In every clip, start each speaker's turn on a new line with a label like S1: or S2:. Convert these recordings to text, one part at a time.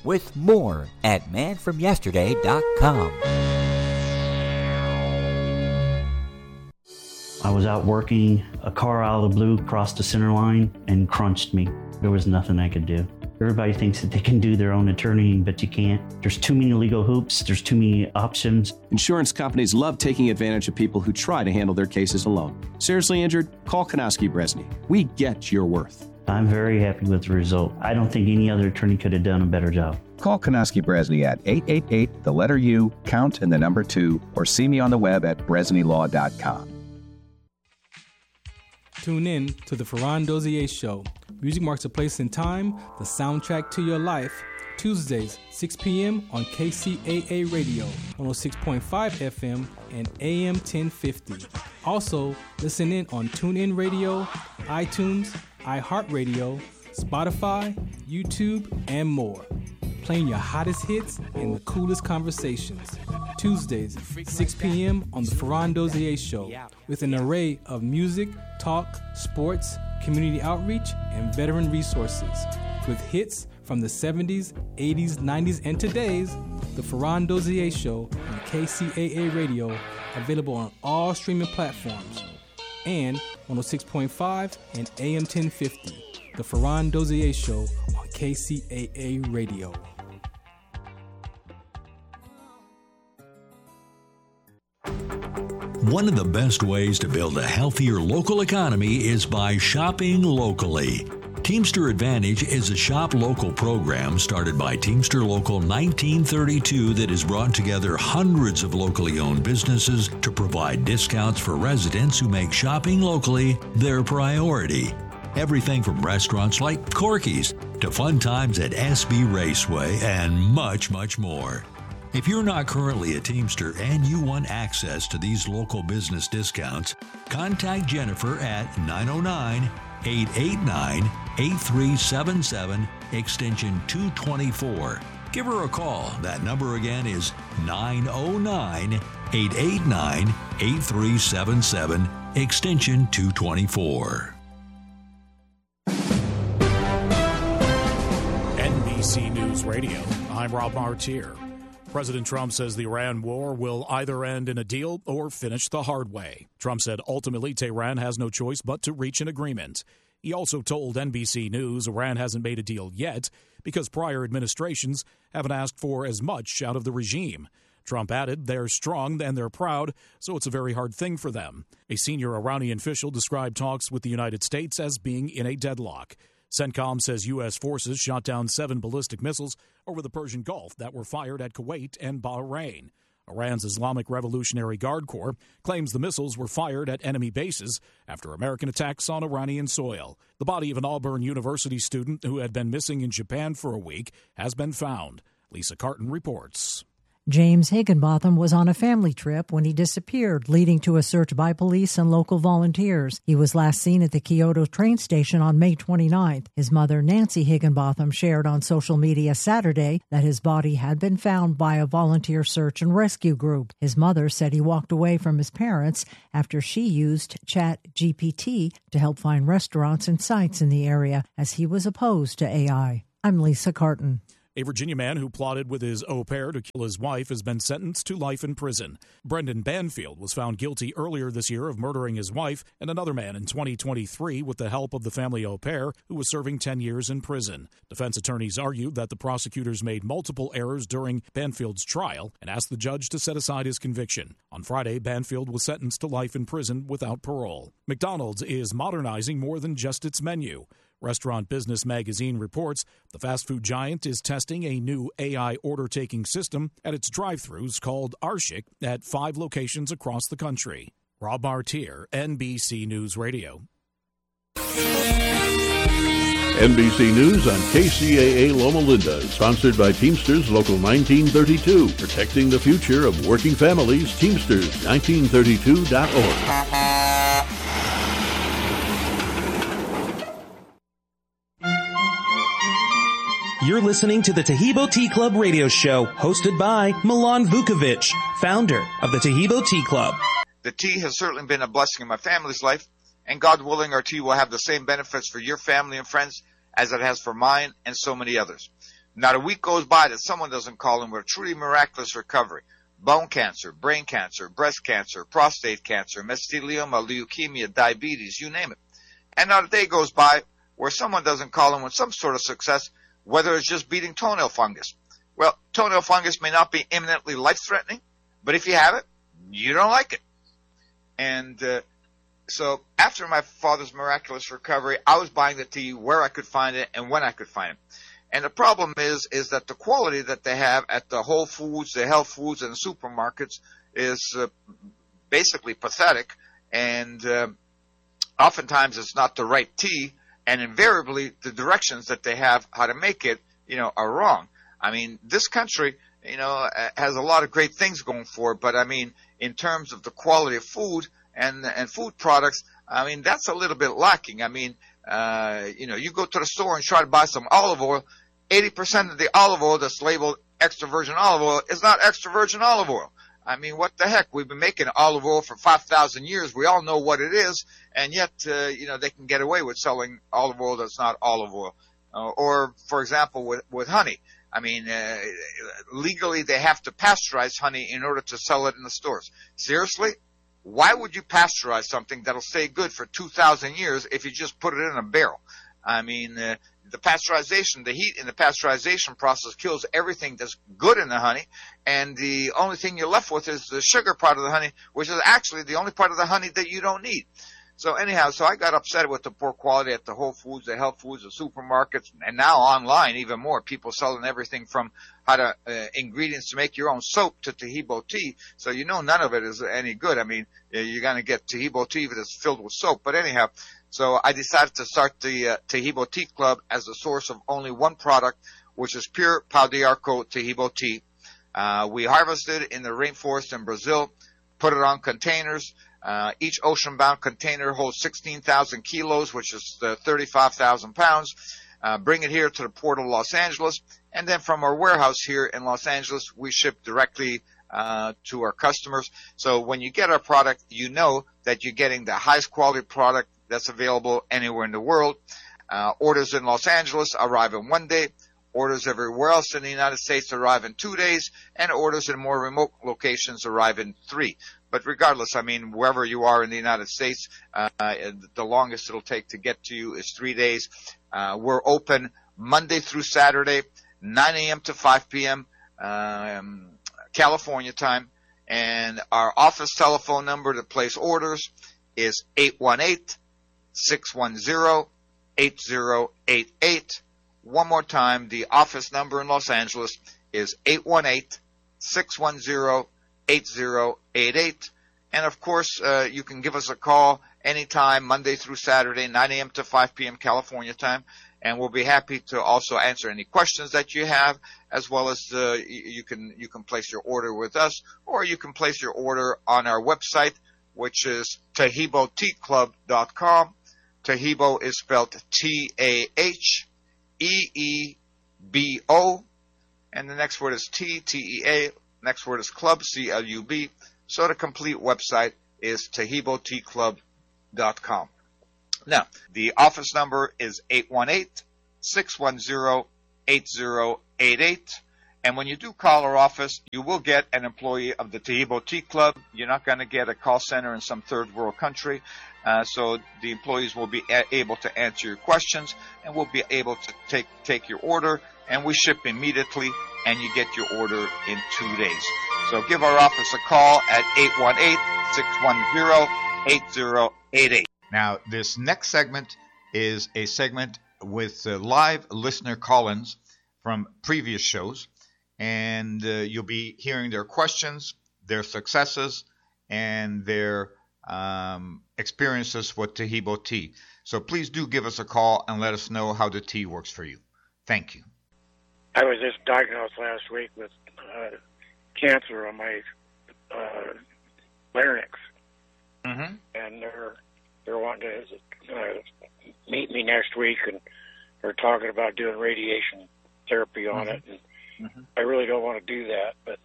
S1: with more at manfromyesterday.com.
S2: I was out working, a car out of the blue crossed the center line and crunched me. There was nothing I could do. Everybody thinks that they can do their own attorney, but you can't. There's too many legal hoops. There's too many options.
S3: Insurance companies love taking advantage of people who try to handle their cases alone. Seriously injured? Call Konowski Bresney. We get your worth.
S2: I'm very happy with the result. I don't think any other attorney could have done a better job.
S4: Call Konowski Bresney at 888, the letter U, count and the number 2, or see me on the web at BresneyLaw.com.
S5: Tune in to the Ferran Dozier Show. Music marks a place in time, the soundtrack to your life. Tuesdays, 6 p.m. on KCAA Radio, 106.5 FM and AM 1050. Also, listen in on TuneIn Radio, iTunes, iHeartRadio, Spotify, YouTube, and more. Playing your hottest hits and the coolest conversations. Tuesdays, 6 p.m. on the Ferran Dozier Show, with an array of music, talk, sports, community outreach, and veteran resources. With hits from the 70s, 80s, 90s, and today's, the Ferran Dozier Show on KCAA Radio, available on all streaming platforms, and 106.5 and AM 1050. The Ferran Dozier Show on KCAA Radio.
S6: One of the best ways to build a healthier local economy is by shopping locally. Teamster Advantage is a shop local program started by Teamster Local 1932 that has brought together hundreds of locally owned businesses to provide discounts for residents who make shopping locally their priority. Everything from restaurants like Corky's to fun times at SB Raceway and much, much more. If you're not currently a Teamster and you want access to these local business discounts, contact Jennifer at 909-889-8377, extension 224. Give her a call. That number again is 909-889-8377, extension 224.
S7: NBC News Radio, I'm Rob Martier. President Trump says the Iran war will either end in a deal or finish the hard way. Trump said ultimately Tehran has no choice but to reach an agreement. He also told NBC News Iran hasn't made a deal yet because prior administrations haven't asked for as much out of the regime. Trump added they're strong and they're proud, so it's a very hard thing for them. A senior Iranian official described talks with the United States as being in a deadlock. CENTCOM says U.S. forces shot down 7 ballistic missiles over the Persian Gulf that were fired at Kuwait and Bahrain. Iran's Islamic Revolutionary Guard Corps claims the missiles were fired at enemy bases after American attacks on Iranian soil. The body of an Auburn University student who had been missing in Japan for a week has been found. Lisa Carton reports.
S8: James Higginbotham was on a family trip when he disappeared, leading to a search by police and local volunteers. He was last seen at the Kyoto train station on May 29th. His mother, Nancy Higginbotham, shared on social media Saturday that his body had been found by a volunteer search and rescue group. His mother said he walked away from his parents after she used ChatGPT to help find restaurants and sites in the area, as he was opposed to AI. I'm Lisa Carton.
S7: A Virginia man who plotted with his au pair to kill his wife has been sentenced to life in prison. Brendan Banfield was found guilty earlier this year of murdering his wife and another man in 2023 with the help of the family au pair, who was serving 10 years in prison. Defense attorneys argued that the prosecutors made multiple errors during Banfield's trial and asked the judge to set aside his conviction. On Friday, Banfield was sentenced to life in prison without parole. McDonald's is modernizing more than just its menu. Restaurant Business Magazine reports the fast food giant is testing a new AI order-taking system at its drive-thrus called Arshik at 5 locations across the country. Rob Martier, NBC News Radio.
S9: NBC News on KCAA Loma Linda, sponsored by Teamsters Local 1932, protecting the future of working families. Teamsters1932.org.
S10: You're listening to the Taheebo Tea Club radio show, hosted by Milan Vukovic, founder of the Taheebo Tea Club.
S11: The tea has certainly been a blessing in my family's life, and God willing, our tea will have the same benefits for your family and friends as it has for mine and so many others. Not a week goes by that someone doesn't call in with a truly miraculous recovery. Bone cancer, brain cancer, breast cancer, prostate cancer, mesothelioma, leukemia, diabetes, you name it. And not a day goes by where someone doesn't call in with some sort of success, whether it's just beating toenail fungus. Well, toenail fungus may not be imminently life-threatening, but if you have it, you don't like it. And so after my father's miraculous recovery, I was buying the tea where I could find it and when I could find it. And the problem is that the quality that they have at the Whole Foods, the health foods, and the supermarkets is basically pathetic. And oftentimes it's not the right tea, and invariably the directions that they have how to make it, are wrong. I mean, this country, has a lot of great things going for it, but I mean, in terms of the quality of food and food products, I mean, that's a little bit lacking. I mean, you go to the store and try to buy some olive oil, 80% of the olive oil that's labeled extra virgin olive oil is not extra virgin olive oil. I mean, what the heck? We've been making olive oil for 5,000 years. We all know what it is, and yet, they can get away with selling olive oil that's not olive oil. Or, for example, with honey. I mean, legally they have to pasteurize honey in order to sell it in the stores. Seriously? Why would you pasteurize something that'll stay good for 2,000 years if you just put it in a barrel? I mean, the pasteurization, the heat in the pasteurization process kills everything that's good in the honey, and the only thing you're left with is the sugar part of the honey, which is actually the only part of the honey that you don't need. So anyhow, I got upset with the poor quality at the Whole Foods, the health foods, the supermarkets, and now online even more. People selling everything from how to ingredients to make your own soap to Taheebo tea. So none of it is any good. I mean, you're going to get Taheebo tea that's filled with soap. But anyhow, so I decided to start the Taheebo Tea Club as a source of only one product, which is pure Pau de Arco Taheebo tea. We harvested in the rainforest in Brazil, put it on containers. Each ocean-bound container holds 16,000 kilos, which is 35,000 pounds. Bring it here to the port of Los Angeles, and then from our warehouse here in Los Angeles, we ship directly to our customers. So when you get our product, you know that you're getting the highest quality product that's available anywhere in the world. Orders in Los Angeles arrive in 1 day. Orders everywhere else in the United States arrive in 2 days, and orders in more remote locations arrive in 3. But regardless, I mean, wherever you are in the United States, the longest it'll take to get to you is 3 days. We're open Monday through Saturday, 9 a.m. to 5 p.m. California time. And our office telephone number to place orders is 818-610-8088. One more time, the office number in Los Angeles is 818-610-8088. And, of course, you can give us a call anytime, Monday through Saturday, 9 a.m. to 5 p.m. California time. And we'll be happy to also answer any questions that you have, as well as you can place your order with us, or you can place your order on our website, which is TaheeboTeaClub.com. Taheebo is spelled T-A-H-E-E-B-O, and the next word is T-T-E-A, next word is Club, C-L-U-B. So the complete website is TaheeboTeaClub.com. Now, the office number is 818-610-8088. And when you do call our office, you will get an employee of the Taheebo Tea Club. You're not going to get a call center in some third world country. So the employees will be able to answer your questions, and will be able to take your order, and we ship immediately, and you get your order in 2 days. So give our office a call at 818-610-8088. Now, this next segment is a segment with live listener call-ins from previous shows, and you'll be hearing their questions, their successes, and their experiences with Taheebo tea. So please do give us a call and let us know how the tea works for you. Thank you.
S12: I was just diagnosed last week with cancer on my larynx, and they're wanting to meet me next week, and they're talking about doing radiation therapy on it. And I really don't want to do that, but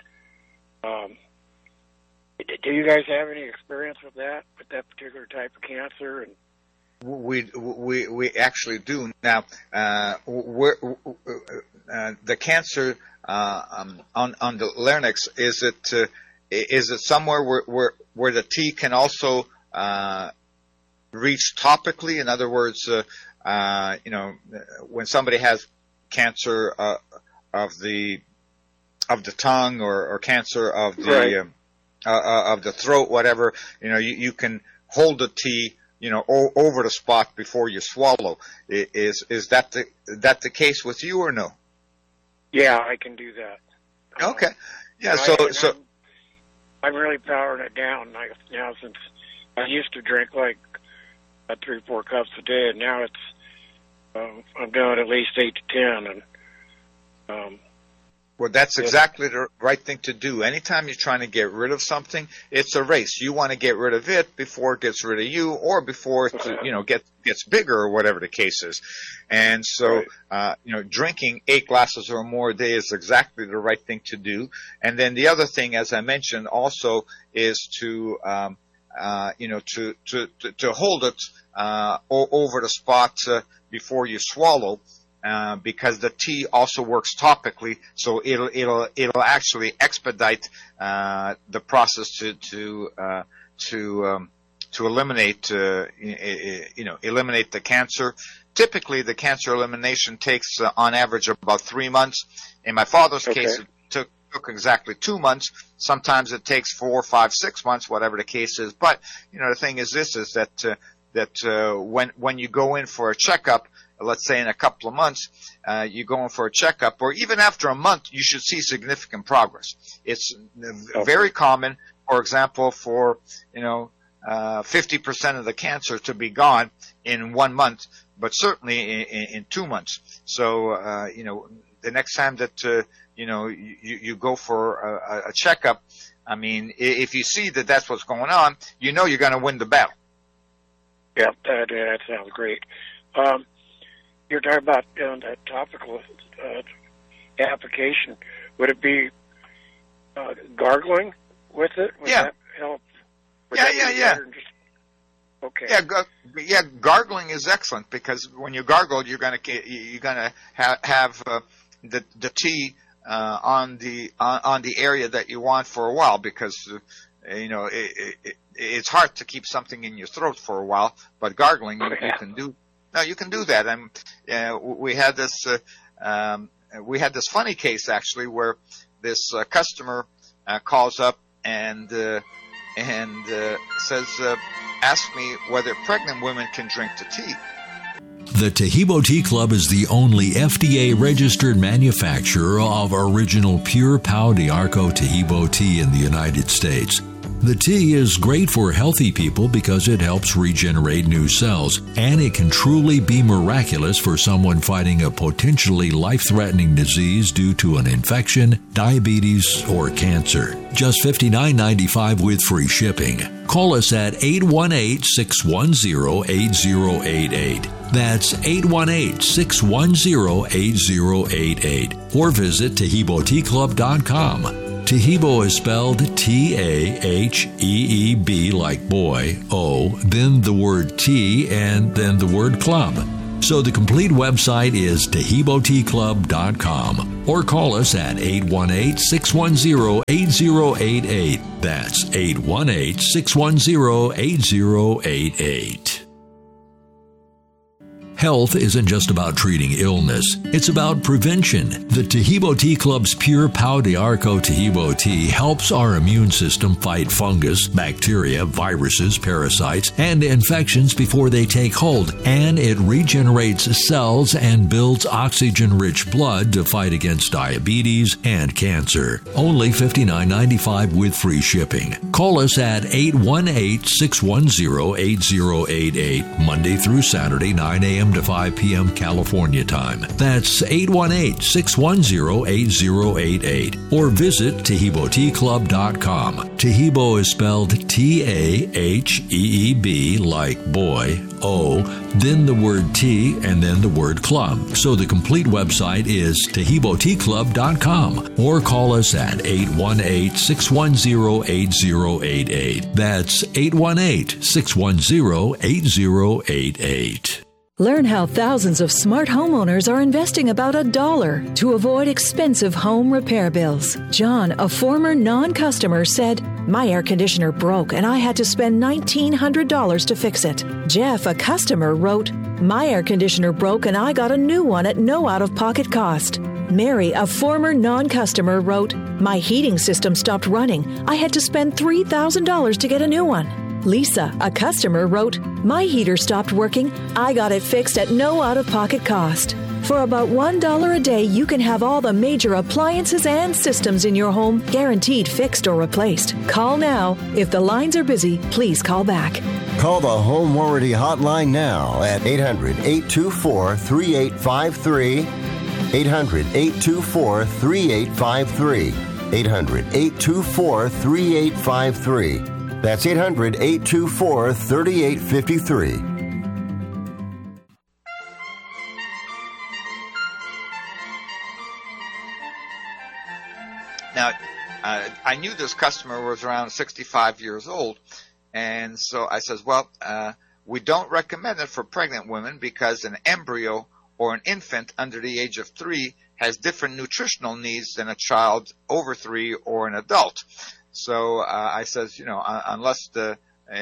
S12: do you guys have any experience with that particular type of cancer? And we
S11: actually do. Now, the cancer on the larynx, is it somewhere where the tea can also reach topically? In other words, when somebody has cancer of the tongue or cancer of the of the throat, whatever, you can hold the tea, over the spot before you swallow. Is that the case with you or no?
S12: Yeah, I can do that.
S11: Okay. Yeah.
S12: I'm really powering it down now, since I used to drink like 3-4 cups a day, and now it's I'm doing at least 8 to 10, and
S11: well, that's exactly the right thing to do. Anytime you're trying to get rid of something, it's a race. You want to get rid of it before it gets rid of you, or before it gets bigger, or whatever the case is. And so, drinking 8 glasses or more a day is exactly the right thing to do. And then the other thing, as I mentioned, also is to hold it over the spot before you swallow. Because the tea also works topically, so it'll actually expedite the process to eliminate eliminate the cancer. Typically, the cancer elimination takes on average about 3 months. In my father's case, it took exactly 2 months. Sometimes it takes 4, 5, 6 months, whatever the case is. But the thing is that when you go in for a checkup, let's say in a couple of months, you go in for a checkup, or even after a month, you should see significant progress. It's very common, for example, for 50% of the cancer to be gone in 1 month, but certainly in 2 months. So the next time that you go for a checkup, I mean, if you see that that's what's going on, you're going to win the battle.
S12: Yeah, that sounds great. You're talking about that topical application. Would it be gargling with it? Would that help?
S11: Yeah.
S12: Okay.
S11: Yeah, gargling is excellent, because when you gargle, you're gonna have the tea on the area that you want for a while, because it's hard to keep something in your throat for a while, but gargling you can do. No, you can do that. We had this funny case actually, where this customer calls up and says, "Ask me whether pregnant women can drink the tea."
S6: The Taheebo Tea Club is the only FDA-registered manufacturer of original pure Pau d'Arco Taheebo tea in the United States. The tea is great for healthy people because it helps regenerate new cells, and it can truly be miraculous for someone fighting a potentially life-threatening disease due to an infection, diabetes, or cancer. Just $59.95 with free shipping. Call us at 818-610-8088. That's 818-610-8088. Or visit TaheeboTeaClub.com. Taheebo is spelled T-A-H-E-E-B like boy, O, then the word tea, and then the word club. So the complete website is TaheeboTeaClub.com. Or call us at 818-610-8088. That's 818-610-8088. Health isn't just about treating illness, it's about prevention. The Taheebo Tea Club's pure Pau d'Arco Taheebo tea helps our immune system fight fungus, bacteria, viruses, parasites, and infections before they take hold, and it regenerates cells and builds oxygen-rich blood to fight against diabetes and cancer. Only $59.95 with free shipping. Call us at 818-610-8088, Monday through Saturday, 9 a.m. to 5 p.m. California time. That's 818-610-8088. Or visit TaheeboTeaClub.com. Taheebo is spelled T-A-H-E-E-B like boy, O, then the word tea, and then the word club. So the complete website is TaheeboTeaClub.com. Or call us at 818-610-8088. That's 818-610-8088.
S13: Learn how thousands of smart homeowners are investing about $1 to avoid expensive home repair bills. John, a former non-customer, said, "My air conditioner broke and I had to spend $1,900 to fix it." Jeff, a customer, wrote, "My air conditioner broke and I got a new one at no out-of-pocket cost." Mary, a former non-customer, wrote, "My heating system stopped running. I had to spend $3,000 to get a new one." Lisa, a customer, wrote, "My heater stopped working. I got it fixed at no out-of-pocket cost." For about $1 a day, you can have all the major appliances and systems in your home guaranteed fixed or replaced. Call now. If the lines are busy, please call back.
S14: Call the Home Warranty Hotline now at 800-824-3853. 800-824-3853. 800-824-3853. That's 800-824-3853.
S11: Now, I knew this customer was around 65 years old, and so I says, well, we don't recommend it for pregnant women because an embryo or an infant under the age of 3 has different nutritional needs than a child over 3 or an adult. So I says, unless the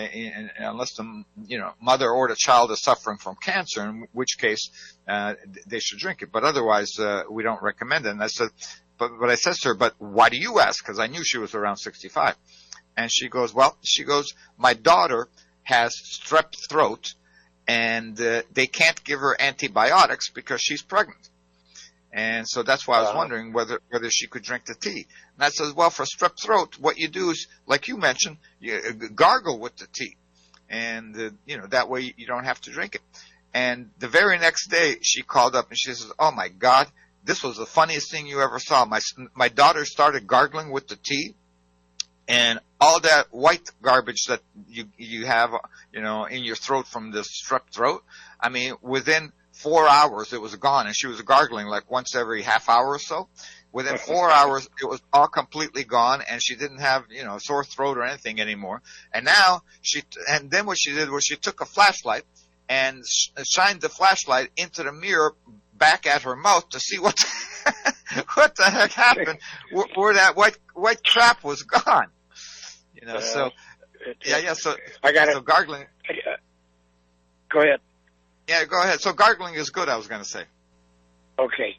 S11: mother or the child is suffering from cancer, in which case they should drink it. But otherwise, we don't recommend it. And I said, but I says to her, but why do you ask? Because I knew she was around 65. And she goes, my daughter has strep throat, and they can't give her antibiotics because she's pregnant. And so that's why I was wondering whether she could drink the tea. And I says, well, for strep throat, what you do is, like you mentioned, you gargle with the tea. And, that way you don't have to drink it. And the very next day, she called up and she says, oh, my God, this was the funniest thing you ever saw. My daughter started gargling with the tea, and all that white garbage that you have, in your throat from the strep throat, I mean, within 4 hours, it was gone, and she was gargling like once every half hour or so. Within 4 hours, it was all completely gone, and she didn't have, a sore throat or anything anymore. And now then what she did was she took a flashlight and shined the flashlight into the mirror back at her mouth to see what the heck happened, where that white crap was gone. So
S12: I got
S11: so gargling.
S12: Go ahead.
S11: Yeah, go ahead. So gargling is good, I was going to say.
S12: Okay.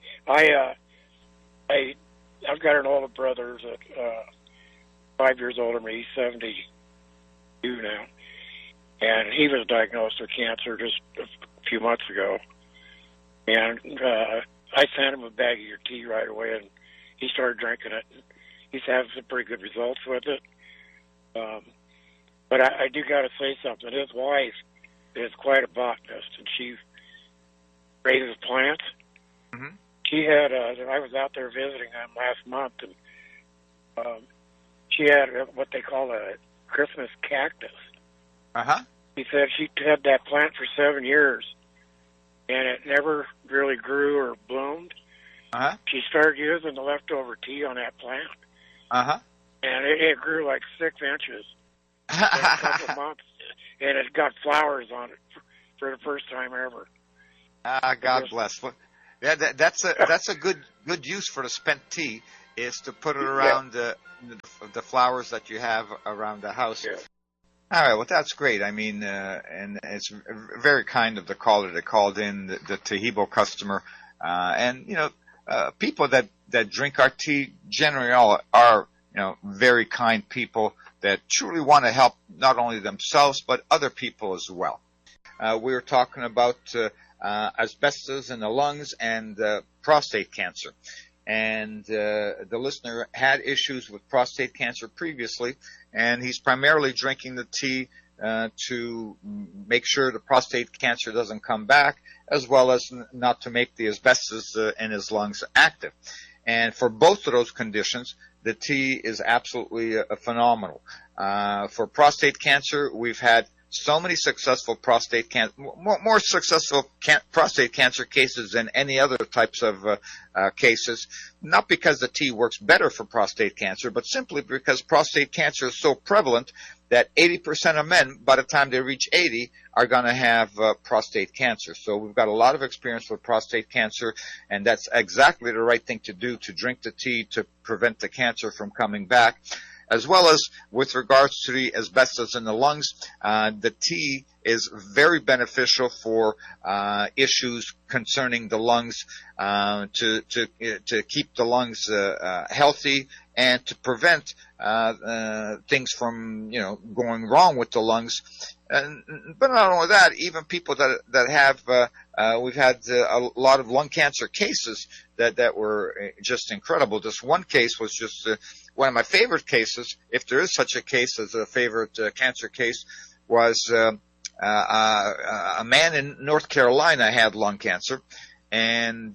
S12: I've got an older brother that 5 years older than me. He's 72 now. And he was diagnosed with cancer just a few months ago. And I sent him a bag of your tea right away, and he started drinking it. He's having some pretty good results with it. But I do got to say something. His wife is quite a botanist, and she raises plants.
S11: Mm-hmm.
S12: She had, I was out there visiting them last month, and she had what they call a Christmas cactus.
S11: Uh-huh.
S12: He said she had that plant for 7 years, and it never really grew or bloomed.
S11: Uh-huh.
S12: She started using the leftover tea on that plant.
S11: Uh-huh.
S12: And it grew like 6 inches in a couple of months, and it got flowers on it for the first time ever.
S11: God bless. Well, yeah, that's a good use for the spent tea, is to put it around the flowers that you have around the house.
S12: Yeah.
S11: All right, well, that's great. I mean, and it's very kind of the caller that called in, the Taheebo customer. And, people that drink our tea generally all are, very kind people that truly want to help not only themselves, but other people as well. We were talking about asbestos in the lungs and prostate cancer. And the listener had issues with prostate cancer previously, and he's primarily drinking the tea to make sure the prostate cancer doesn't come back, as well as not to make the asbestos in his lungs active. And for both of those conditions, the tea is absolutely phenomenal. For prostate cancer, we've had so many successful prostate cancer, more successful prostate cancer cases than any other types of cases, not because the tea works better for prostate cancer, but simply because prostate cancer is so prevalent that 80% of men, by the time they reach 80, are going to have prostate cancer. So we've got a lot of experience with prostate cancer, and that's exactly the right thing to do, to drink the tea to prevent the cancer from coming back. As well as with regards to the asbestos in the lungs, the tea is very beneficial for issues concerning the lungs, to keep the lungs healthy and to prevent things from going wrong with the lungs. But not only that, even people that have we've had a lot of lung cancer cases that were just incredible. This one case was just one of my favorite cases, if there is such a case as a favorite cancer case, was a man in North Carolina had lung cancer, and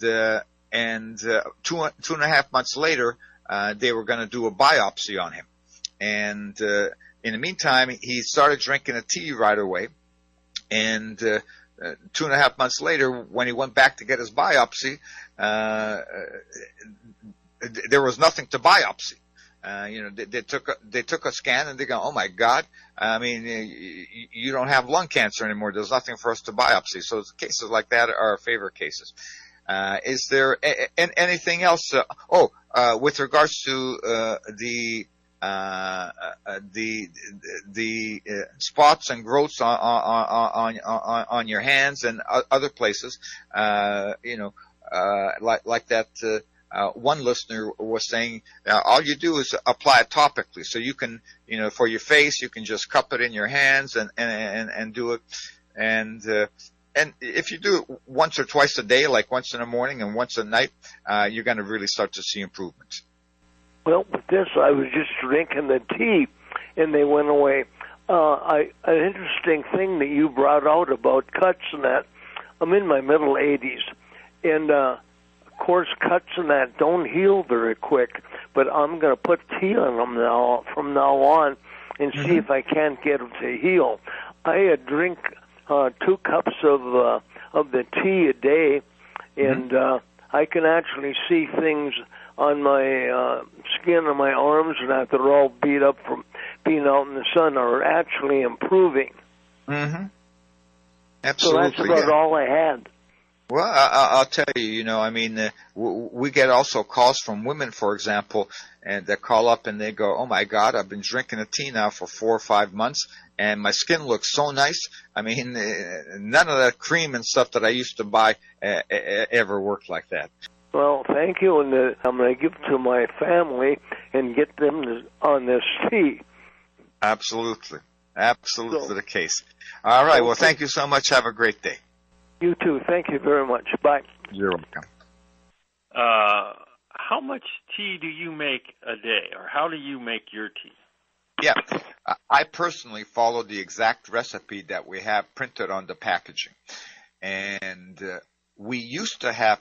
S11: 2.5 months later, they were going to do a biopsy on him. And in the meantime, he started drinking a tea right away. And 2.5 months later, when he went back to get his biopsy, there was nothing to biopsy. They took a scan and they go, oh my God, I mean, you don't have lung cancer anymore. There's nothing for us to biopsy. So cases like that are our favorite cases. Is there anything else? With regards to the spots and growths on your hands and other places, like that. One listener was saying, all you do is apply it topically. So you can, for your face, you can just cup it in your hands and do it. And if you do it once or twice a day, like once in the morning and once at night, you're going to really start to see improvements.
S15: Well, with this, I was just drinking the tea, and they went away. An interesting thing that you brought out about cuts and that, I'm in my middle 80s, and of course, cuts and that don't heal very quick, but I'm going to put tea on them from now on and see if I can't get them to heal. I drink 2 cups of the tea a day, and I can actually see things on my skin on my arms and that they're all beat up from being out in the sun are actually improving.
S11: Absolutely.
S15: So that's about all I had.
S11: Well, I'll tell you, we get also calls from women, for example, and they call up and they go, oh my God, I've been drinking a tea now for 4 or 5 months and my skin looks so nice. I mean, none of that cream and stuff that I used to buy ever worked like that.
S15: Well, thank you, and I'm going to give it to my family and get them on this tea.
S11: Absolutely. Absolutely the case. All right, well, thank you so much. Have a great day.
S15: You too. Thank you very much. Bye.
S11: You're welcome.
S16: How much tea do you make a day, or how do you make your tea?
S11: Yeah, I personally follow the exact recipe that we have printed on the packaging. And we used to have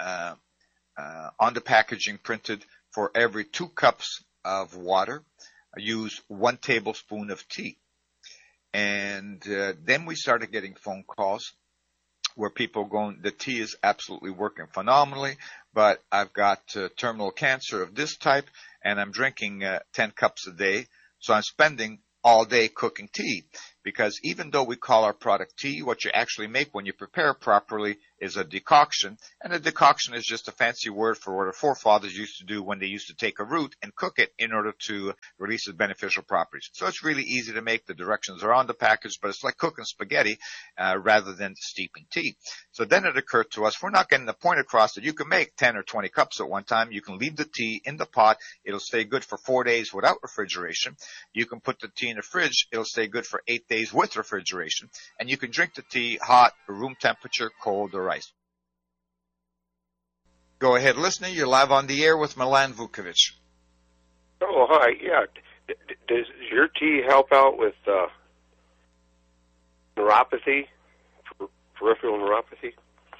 S11: on the packaging printed, for every 2 cups of water, use 1 tablespoon of tea. And then we started getting phone calls where people going, the tea is absolutely working phenomenally, but I've got terminal cancer of this type, and I'm drinking 10 cups a day, so I'm spending all day cooking tea. Because even though we call our product tea, what you actually make when you prepare it properly is a decoction. And a decoction is just a fancy word for what our forefathers used to do when they used to take a root and cook it in order to release its beneficial properties. So it's really easy to make. The directions are on the package, but it's like cooking spaghetti rather than steeping tea. So then it occurred to us, we're not getting the point across that you can make 10 or 20 cups at one time. You can leave the tea in the pot. It'll stay good for 4 days without refrigeration. You can put the tea in the fridge. It'll stay good for 8 days with refrigeration. And you can drink the tea hot, room temperature, cold, or ice. Go ahead, listener. You're live on the air with Milan Vukovic.
S17: Oh, hi. Yeah. Does your tea help out with neuropathy, peripheral neuropathy?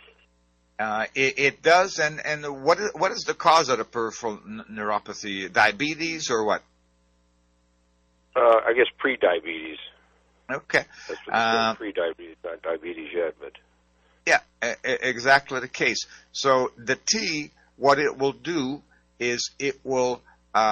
S11: It does. And what is the cause of the peripheral neuropathy? Diabetes or what?
S17: I guess pre-diabetes.
S11: Okay.
S17: That's pre-diabetes, not diabetes yet, but.
S11: Yeah, exactly the case. So the tea, what it will do is it will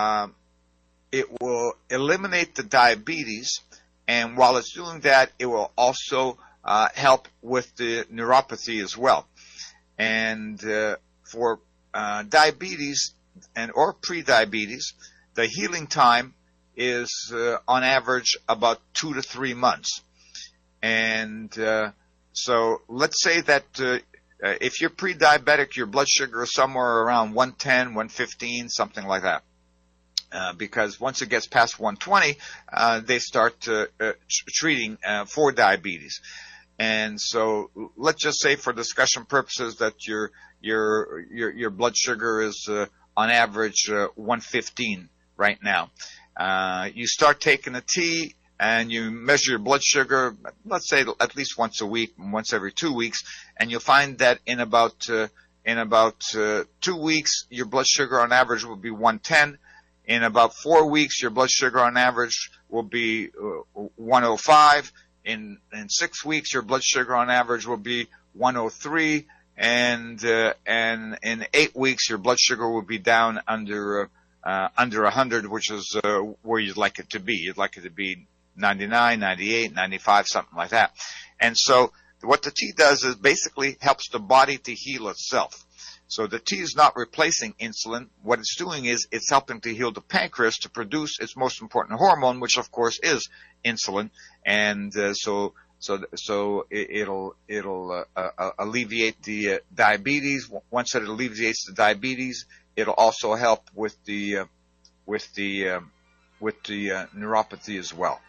S11: eliminate the diabetes, and while it's doing that, it will also help with the neuropathy as well. And for diabetes or pre-diabetes, the healing time is on average about 2 to 3 months. And so let's say that if you're pre-diabetic, your blood sugar is somewhere around 110, 115, something like that. Because once it gets past 120, they start treating for diabetes. And so let's just say for discussion purposes that your blood sugar is on average 115 right now. You start taking a tea and you measure your blood sugar, let's say at least once a week, once every 2 weeks, and you'll find that in about 2 weeks, your blood sugar on average will be 110. In about 4 weeks, your blood sugar on average will be 105. In 6 weeks, your blood sugar on average will be 103. And in 8 weeks, your blood sugar will be down under 100, which is where you'd like it to be. You'd like it to be 99, 98, 95, something like that. And so what the tea does is basically helps the body to heal itself. So the tea is not replacing insulin. What it's doing is it's helping to heal the pancreas to produce its most important hormone, which of course is insulin. And so it'll alleviate the diabetes. Once it alleviates the diabetes, it'll also help with the neuropathy as well.